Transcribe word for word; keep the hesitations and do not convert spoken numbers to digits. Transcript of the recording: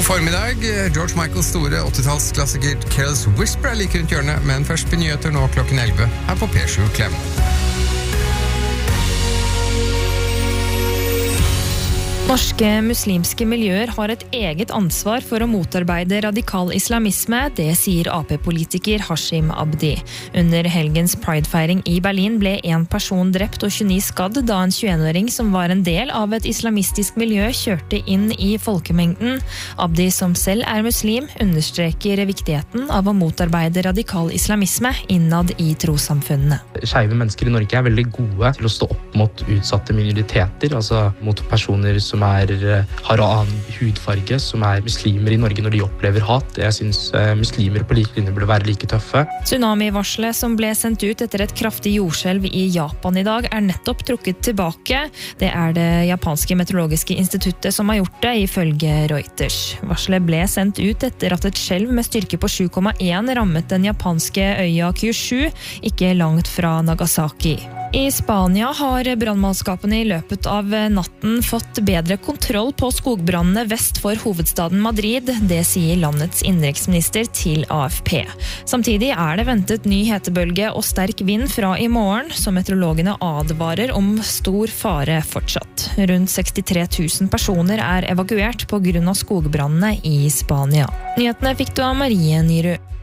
formiddag. George Michaels store åttitallsklassiker Careless Whisper er like rundt hjørnet, men først på nyheter nå klokken elleve her på P sju Klem. Norske muslimske miljøer har et eget ansvar for å motarbeide radikal islamisme, det sier A P-politiker Hashim Abdi. Under helgens Pride-feiring i Berlin ble en person drept og tjueni skadd da en tjueen-åring som var en del av et islamistisk miljø kjørte inn i folkemengden. Abdi, som selv er muslim, understreker viktigheten av å motarbeide radikal islamisme innad i trossamfunnene. Skeive mennesker i Norge er veldig gode til å stå opp mot utsatte minoriteter, altså mot personer som som er, har annen hudfarge, som er muslimer i Norge når de opplever hat. Jeg synes muslimer på like linje burde være like tøffe. Tsunami-varselet som ble sendt ut etter et kraftig jordskjelv i Japan i dag er nettopp trukket tilbake. Det er det japanske meteorologiske instituttet som har gjort det, ifølge Reuters. Varselet ble sendt ut etter at et skjelv med styrke på sju komma en rammet den japanske øya Kyushu, ikke langt fra Nagasaki. I Spania har brannmannskapene i løpet av natten fått bedre kontroll på skogbrannene vest for hovedstaden Madrid, det sier landets innenriksminister til A F P. Samtidig er det ventet ny hetebølge og sterk vind fra i morgen, som meteorologene advarer om stor fare fortsatt. Rundt sekstitre tusen personer er evakuert på grunn av skogbrannene i Spania. Nyhetene fikk du av Marie Nyrud.